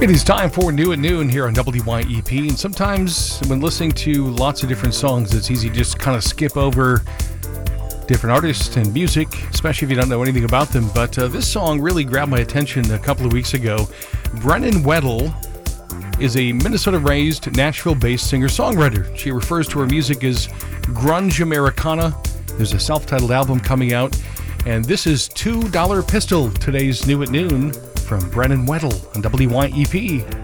It is time for New at Noon here on WYEP, and sometimes when listening to lots of different songs, it's easy to just kind of skip over different artists and music, especially if you don't know anything about them. But this song really grabbed my attention a couple of weeks ago. Brennan Weddle is a Minnesota-raised, Nashville-based singer-songwriter. She refers to her music as grunge Americana. There's a self-titled album coming out, and this is $2 Pistol, today's New at Noon from Brennan Weddle on WYEP.